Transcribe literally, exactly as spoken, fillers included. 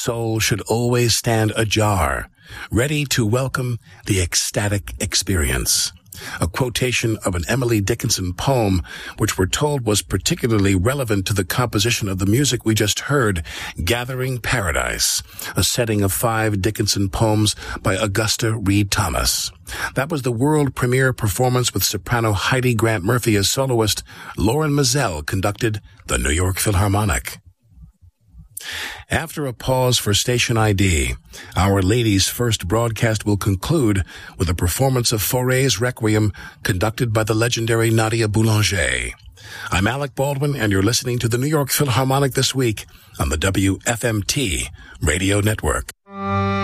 soul should always stand ajar, ready to welcome the ecstatic experience. A quotation of an Emily Dickinson poem, which we're told was particularly relevant to the composition of the music we just heard, Gathering Paradise, a setting of five Dickinson poems by Augusta Reed Thomas. That was the world premiere performance with soprano Heidi Grant Murphy as soloist. Lauren Mizell conducted the New York Philharmonic. After a pause for Station I D, Our Lady's first broadcast will conclude with a performance of Fauré's Requiem conducted by the legendary Nadia Boulanger. I'm Alec Baldwin, and you're listening to the New York Philharmonic This Week on the W F M T Radio Network.